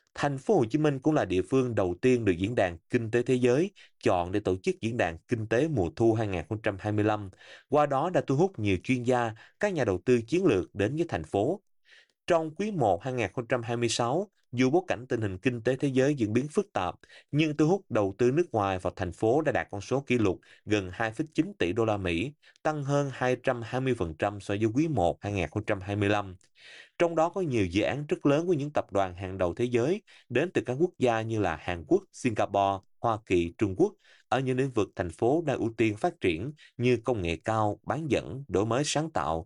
Thành phố Hồ Chí Minh cũng là địa phương đầu tiên được Diễn đàn Kinh tế Thế giới chọn để tổ chức Diễn đàn Kinh tế mùa thu 2025. Qua đó đã thu hút nhiều chuyên gia, các nhà đầu tư chiến lược đến với thành phố. Trong quý 1 2026, dù bối cảnh tình hình kinh tế thế giới diễn biến phức tạp, nhưng thu hút đầu tư nước ngoài vào thành phố đã đạt con số kỷ lục gần 2,9 tỷ đô la Mỹ, tăng hơn 220% so với quý 1 2025. Trong đó có nhiều dự án rất lớn của những tập đoàn hàng đầu thế giới đến từ các quốc gia như là Hàn Quốc, Singapore, Hoa Kỳ, Trung Quốc ở những lĩnh vực thành phố đang ưu tiên phát triển như công nghệ cao, bán dẫn, đổi mới sáng tạo,